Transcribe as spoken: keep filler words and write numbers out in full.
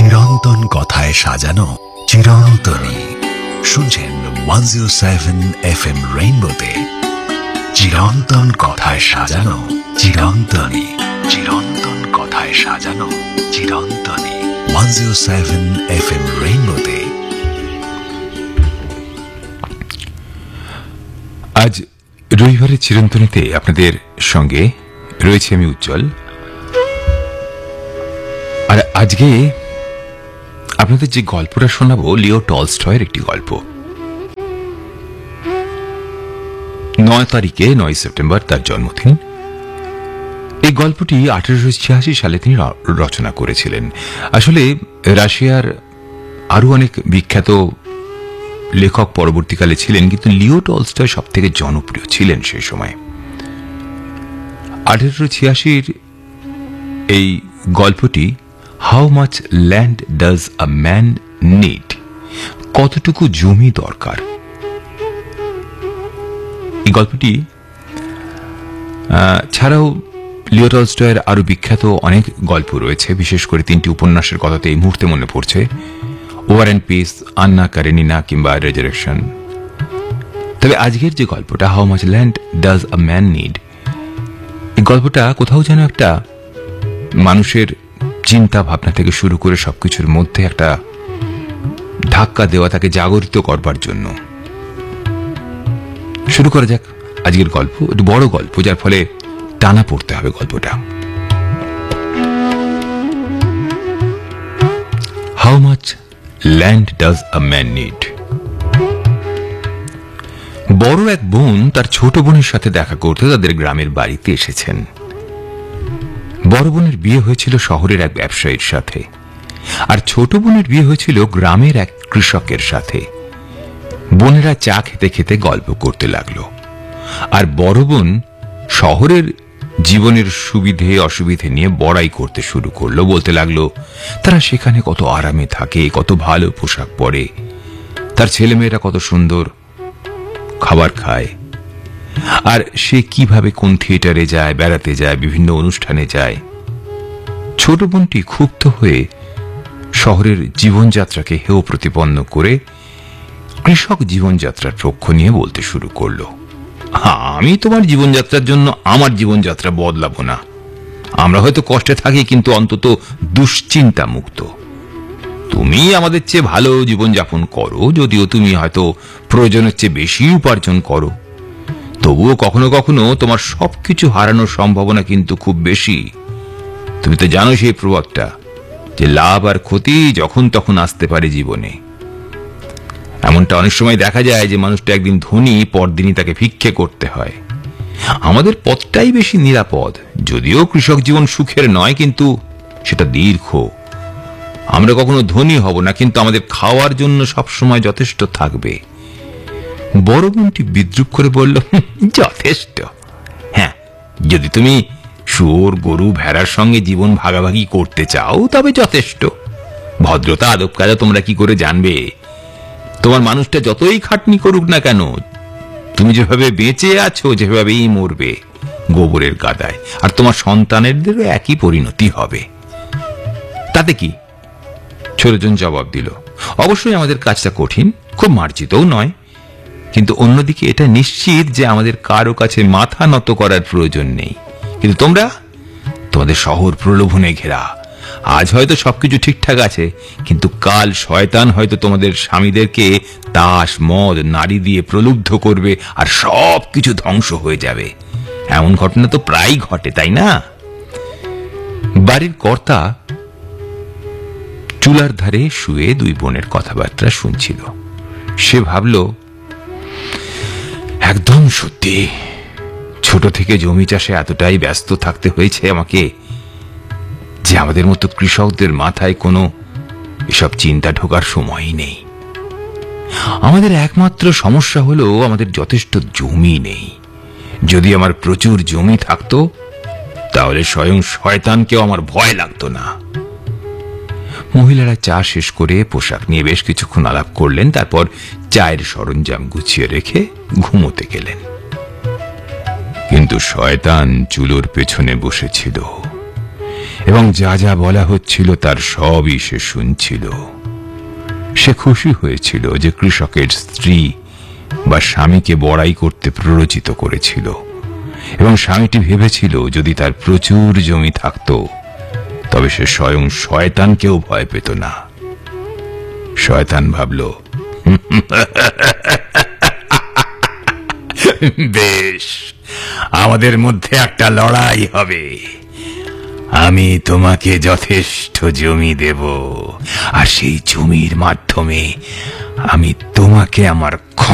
চিরন্তন কথায় সাজানো চিরন্তনী। শুনছেন one zero seven F M রেইনবোতে চিরন্তন কথায় সাজানো চিরন্তনী। চিরন্তন কথায় সাজানো চিরন্তনী। One zero seven F M রেইনবোতে। আজ রবিবারের চিরন্তনীতে আপনাদের সঙ্গে রয়েছে আমি উজ্জ্বল। আর আজকে আপনাদের যে গল্পটা শোনাবো লিও টলস্টয়ের একটি গল্প। নয় তারিখে নয় সেপ্টেম্বর তার জন্মদিন। এই গল্পটি আঠারোশো ছিয়াশি সালে তিনি রচনা করেছিলেন। আসলে রাশিয়ার আরো অনেক বিখ্যাত লেখক পরবর্তীকালে ছিলেন, কিন্তু লিও টলস্টয় সব থেকে জনপ্রিয় ছিলেন সেই সময়। আঠারোশো ছিয়াশির এই গল্পটি how much land does a man need, কতটুকু জমি দরকার। এই গল্পটি ছাড়াও লিও টলস্টয়ের আরো বিখ্যাত অনেক গল্প রয়েছে, বিশেষ করে তিনটি উপন্যাসের কথাতে এই মুহূর্তে মনে পড়ছে, war and piece, Anna Karenina কিংবা রেজারেকশন। তবে আজকের যে গল্পটা how much land does a man need, এই গল্পটা কোথাও যেন একটা মানুষের চিন্তা ভাবনা থেকে শুরু করে সবকিছুর মধ্যে একটা ধাক্কা দেওয়া, তাকে জাগরিত করবার জন্য। শুরু করা যাক আজকের গল্প। একটু বড় গল্প, যার ফলে টানা পড়তে হবে গল্পটা। How much land does a man need. বড় এক বোন তার ছোট বোনের সাথে দেখা করতে তাদের গ্রামের বাড়িতে এসেছেন। বড় বোনের বিয়ে হয়েছিল শহরের এক ব্যবসায়ীর সাথে, আর ছোট বোনের বিয়ে হয়েছিল গ্রামের এক কৃষকের সাথে। বোনেরা চা খেতে খেতে গল্প করতে লাগলো, আর বড় বোন শহরের জীবনের সুবিধে অসুবিধে নিয়ে বড়াই করতে শুরু করলো। বলতে লাগলো তারা সেখানে কত আরামে থাকে, কত ভালো পোশাক পরে, তার ছেলেমেয়েরা কত সুন্দর খাবার খায়, আর সে কিভাবে কোন থিয়েটারে যায়, বেড়াতে যায়, বিভিন্ন অনুষ্ঠানে যায়। ছোট বোনটি ক্ষুব্ধ হয়ে শহরের জীবনযাত্রাকে হেয় প্রতিপন্ন করে কৃষক জীবনযাত্রার পক্ষ নিয়ে বলতে শুরু করলো, আমি তোমার জীবনযাত্রার জন্য আমার জীবনযাত্রা বদলাবো না। আমরা হয়তো কষ্টে থাকি, কিন্তু অন্তত দুশ্চিন্তা মুক্ত। তুমি আমাদের চেয়ে ভালো জীবনযাপন করো, যদিও তুমি হয়তো প্রয়োজনের চেয়ে বেশি উপার্জন করো, তবুও কখনো কখনো তোমার সবকিছু হারানোর সম্ভাবনা কিন্তু খুব বেশি। তুমি তো জানো সেই প্রবাদটা, যে লাভ আর ক্ষতি যখন তখন আসতে পারে জীবনে। এমনটা অনেক সময় দেখা যায় যে মানুষটা একদিন ধনী, পরদিনই তাকে ভিক্ষে করতে হয়। আমাদের পথটাই বেশি নিরাপদ, যদিও কৃষক জীবন সুখের নয়, কিন্তু সেটা দীর্ঘ। আমরা কখনো ধনী হব না, কিন্তু আমাদের খাওয়ার জন্য সবসময় যথেষ্ট থাকবে। বড় বোনটি বিদ্রুপ করে বলল, যথেষ্ট? হ্যাঁ, যদি তুমি শুয়োর, গরু, ভেড়ার সঙ্গে জীবন ভাগাভাগি করতে চাও তবে যথেষ্ট। ভদ্রতা, আদব কায়দা তোমরা কি করে জানবে? তোমার মানুষটা যতই খাটনি করুক না কেন, তুমি যেভাবে বেঁচে আছো যেভাবেই মরবে, গোবরের গাদায়। আর তোমার সন্তানেরদেরও একই পরিণতি হবে। তাতে কি? ছোটজন জবাব দিল, অবশ্যই আমাদের কাজটা কঠিন, খুব মার্জিতও নয়, কিন্তু অন্যদিকে এটা নিশ্চিত যে আমাদের কারো কাছে মাথা নত করার প্রয়োজন নেই। কিন্তু তোমরা, তোমাদের শহর প্রলোভনে ঘেরা। আজ হয়তো সবকিছু ঠিকঠাক আছে, কিন্তু কাল শয়তান হয়তো তোমাদের স্বামীদেরকে তাস, মদ, নারী দিয়ে প্রলুব্ধ করবে, আর সব কিছু ধ্বংস হয়ে যাবে। এমন ঘটনা তো প্রায় ঘটে, তাই না? বাড়ির কর্তা চুলার ধারে শুয়ে দুই বোনের কথাবার্তা শুনছিল। সে ভাবল, একদম সত্যি, ছোট থেকে জমি চাষে এতটাই ব্যস্ত থাকতে হয়েছে আমাকে যে আমাদের মতো কৃষকদের মাথায় কোনো এসব চিন্তা ঢোকার সময়ই নেই। আমাদের একমাত্র সমস্যা হলো আমাদের যথেষ্ট জমি নেই। যদি আমার প্রচুর জমি থাকতো তাহলে স্বয়ং শয়তানকেও আমার ভয় লাগতো না। মহিলারা চা শেষ করে পোশাক নিয়ে বেশ কিছুক্ষণ আলাপ করলেন, তারপর চায়ের সরঞ্জাম গুছিয়ে রেখে ঘুমোতে গেলেন। কিন্তু শয়তান চুলোর পেছনে বসেছিল এবং যা যা বলা হচ্ছিল তার সবই সে শুনছিল। সে খুশি হয়েছিল যে কৃষকের স্ত্রী বা স্বামীকে বড়াই করতে প্ররোচিত করেছিল, এবং স্বামীটি ভেবেছিল যদি তার প্রচুর জমি থাকত তবে সে স্বয়ং শয়তানকেও ভয় পেত না। শয়তান ভাবল, বেশ, আমাদের মধ্যে একটা লড়াই হবে। আমি তোমাকে যথেষ্ট জমি দেব, আর সেই জমির মাধ্যমে আমি তোমাকে আমার